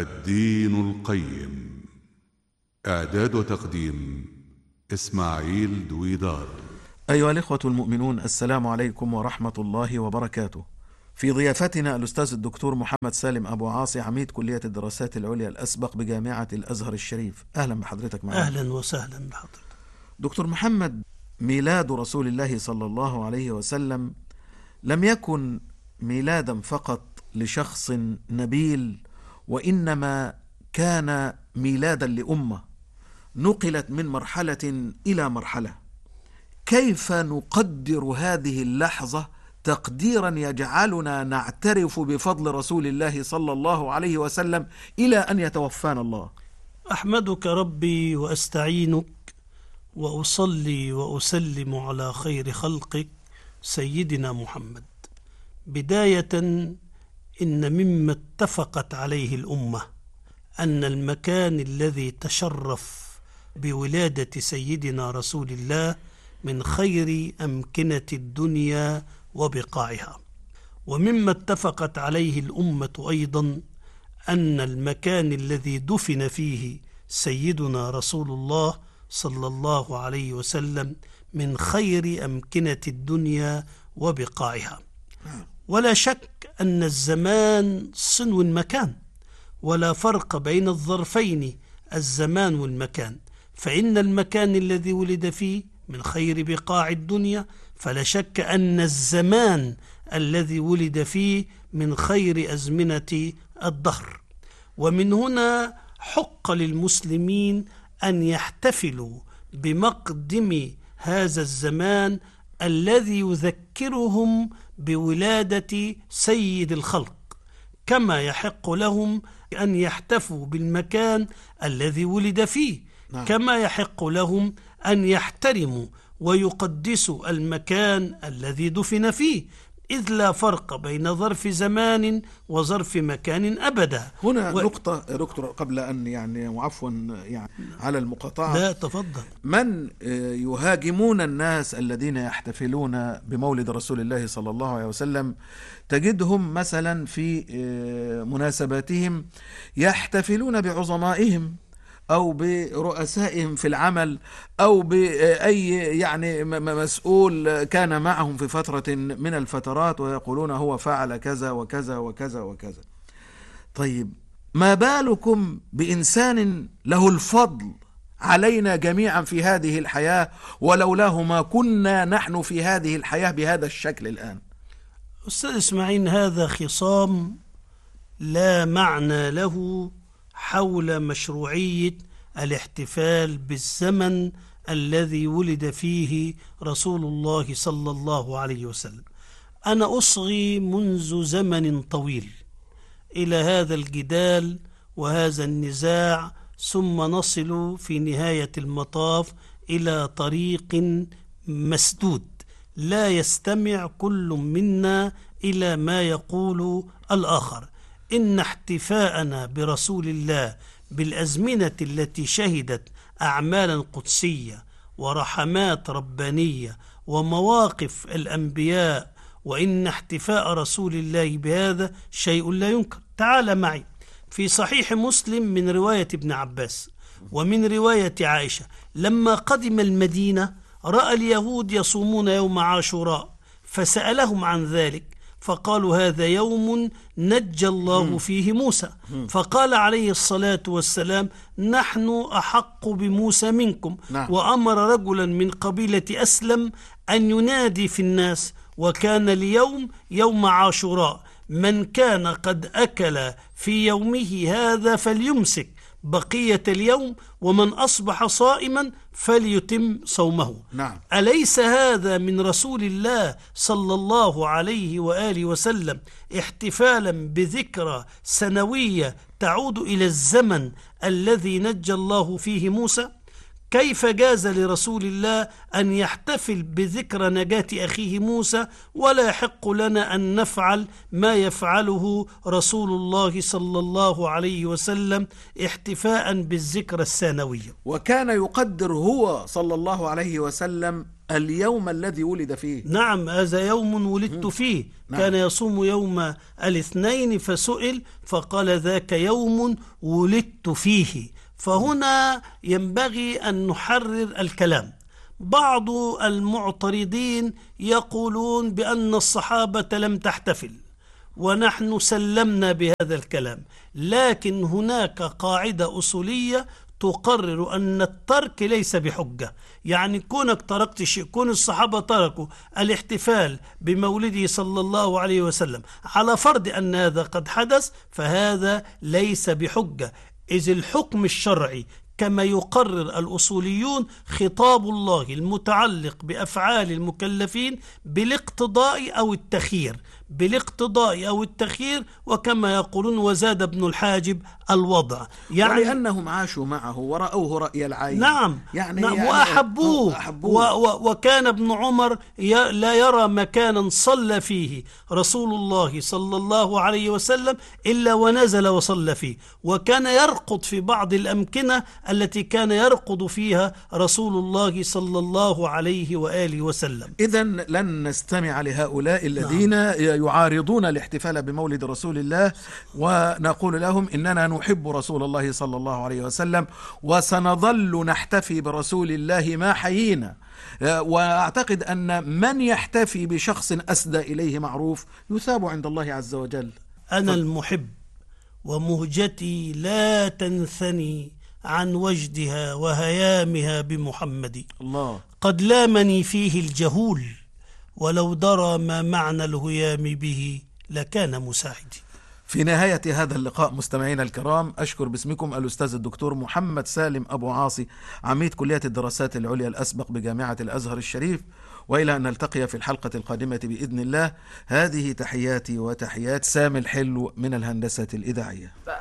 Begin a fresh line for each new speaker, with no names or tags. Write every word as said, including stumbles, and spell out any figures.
الدين القيم. إعداد وتقديم إسماعيل دويدار.
أيها الإخوة المؤمنون، السلام عليكم ورحمة الله وبركاته. في ضيافتنا الأستاذ الدكتور محمد سالم أبو عاصي، عميد كلية الدراسات العليا الأسبق بجامعة الأزهر الشريف. أهلا بحضرتك معنا.
أهلا وسهلا بحضرتك
دكتور محمد. ميلاد رسول الله صلى الله عليه وسلم لم يكن ميلادا فقط لشخص نبيل، وإنما كان ميلادا لأمة نقلت من مرحلة إلى مرحلة. كيف نقدر هذه اللحظة تقديرا يجعلنا نعترف بفضل رسول الله صلى الله عليه وسلم إلى أن يتوفانا الله؟
أحمدك ربي وأستعينك وأصلي وأسلم على خير خلقك سيدنا محمد. بداية، إن مما اتفقت عليه الأمة أن المكان الذي تشرف بولادة سيدنا رسول الله من خير أمكنة الدنيا وبقاعها. ومما اتفقت عليه الأمة أيضا أن المكان الذي دفن فيه سيدنا رسول الله صلى الله عليه وسلم من خير أمكنة الدنيا وبقاعها. ولا شك أن الزمان صنو المكان، ولا فرق بين الظرفين الزمان والمكان، فإن المكان الذي ولد فيه من خير بقاع الدنيا، فلا شك أن الزمان الذي ولد فيه من خير أزمنة الدهر. ومن هنا حق للمسلمين أن يحتفلوا بمقدم هذا الزمان الذي يذكرهم بولادة سيد الخلق، كما يحق لهم أن يحتفوا بالمكان الذي ولد فيه. نعم. كما يحق لهم أن يحترموا ويقدسوا المكان الذي دفن فيه، إذ لا فرق بين ظرف زمان وظرف مكان أبدا.
هنا و... نقطة يا دكتور، قبل أن يعني وعفوا يعني على المقاطعة.
لا تفضل.
من يهاجمون الناس الذين يحتفلون بمولد رسول الله صلى الله عليه وسلم، تجدهم مثلا في مناسباتهم يحتفلون بعظمائهم أو برؤسائهم في العمل أو بأي يعني مسؤول كان معهم في فترة من الفترات، ويقولون هو فعل كذا وكذا وكذا وكذا. طيب، ما بالكم بإنسان له الفضل علينا جميعا في هذه الحياة، ولولاه ما كنا نحن في هذه الحياة بهذا الشكل الآن؟
أستاذ إسماعيل، هذا خصام لا معنى له حول مشروعية الاحتفال بالزمن الذي ولد فيه رسول الله صلى الله عليه وسلم. أنا أصغي منذ زمن طويل إلى هذا الجدال وهذا النزاع، ثم نصل في نهاية المطاف إلى طريق مسدود لا يستمع كل منا إلى ما يقول الآخر. إن احتفاءنا برسول الله بالأزمنة التي شهدت أعمالا قدسية ورحمات ربانية ومواقف الأنبياء، وإن احتفاء رسول الله بهذا شيء لا ينكر. تعال معي في صحيح مسلم من رواية ابن عباس ومن رواية عائشة، لما قدم المدينة رأى اليهود يصومون يوم عاشوراء، فسألهم عن ذلك فقالوا هذا يوم نجى الله فيه موسى. فقال عليه الصلاة والسلام نحن أحق بموسى منكم. نعم. وأمر رجلا من قبيلة أسلم أن ينادي في الناس، وكان اليوم يوم عاشوراء، من كان قد أكل في يومه هذا فليمسك بقية اليوم، ومن أصبح صائما فليتم صومه.
نعم.
أليس هذا من رسول الله صلى الله عليه وآله وسلم احتفالا بذكرى سنوية تعود إلى الزمن الذي نجى الله فيه موسى؟ كيف جاز لرسول الله أن يحتفل بذكرى نجاة أخيه موسى ولا يحق لنا أن نفعل ما يفعله رسول الله صلى الله عليه وسلم احتفاء بالذكرى السنوية؟
وكان يقدر هو صلى الله عليه وسلم اليوم الذي ولد فيه.
نعم، هذا يوم ولدت فيه.
نعم.
كان يصوم يوم الاثنين فسئل فقال ذاك يوم ولدت فيه. فهنا ينبغي أن نحرر الكلام. بعض المعترضين يقولون بأن الصحابة لم تحتفل، ونحن سلمنا بهذا الكلام، لكن هناك قاعدة أصولية تقرر أن الترك ليس بحجة. يعني كونك تركت شيء، كون الصحابة تركوا الاحتفال بمولده صلى الله عليه وسلم على فرض أن هذا قد حدث، فهذا ليس بحجة، إذ الحكم الشرعي كما يقرر الأصوليون خطاب الله المتعلق بأفعال المكلفين بالاقتضاء أو التخيير، بالاقتضاء أو التخيير، وكما يقولون وزاد ابن الحاجب الوضع،
يعني ولأنهم عاشوا معه ورأوه رأي العين.
نعم,
يعني,
نعم
يعني
وأحبوه,
أحبوه.
و و وكان ابن عمر ي لا يرى مكانا صلى فيه رسول الله صلى الله عليه وسلم إلا ونزل وصلى فيه، وكان يرقد في بعض الأمكنة التي كان يرقد فيها رسول الله صلى الله عليه وآله وسلم.
إذن لن نستمع لهؤلاء الذين نعم. يعارضون الاحتفال بمولد رسول الله، ونقول لهم إننا نحب رسول الله صلى الله عليه وسلم وسنظل نحتفي برسول الله ما حيينا. وأعتقد أن من يحتفي بشخص أسدى إليه معروف يثاب عند الله عز وجل.
أنا المحب ومهجتي لا تنثني عن وجدها وهيامها بمحمد.
الله.
قد لامني فيه الجهول ولو درى ما معنى الهيام به لكان مساعدي.
في نهاية هذا اللقاء مستمعينا الكرام، أشكر باسمكم الأستاذ الدكتور محمد سالم أبو عاصي، عميد كلية الدراسات العليا الأسبق بجامعة الأزهر الشريف، وإلى أن نلتقي في الحلقة القادمة بإذن الله. هذه تحياتي وتحيات سامي الحلو من الهندسة الإذاعية.